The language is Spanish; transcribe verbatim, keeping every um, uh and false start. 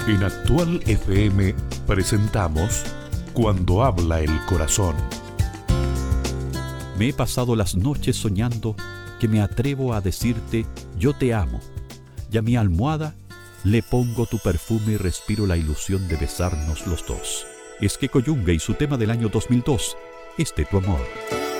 En Actual F M presentamos Cuando habla el corazón. Me he pasado las noches soñando que me atrevo a decirte yo te amo, y a mi almohada le pongo tu perfume y respiro la ilusión de besarnos los dos. Es que Coyunga y su tema del año dos mil dos, Este tu amor.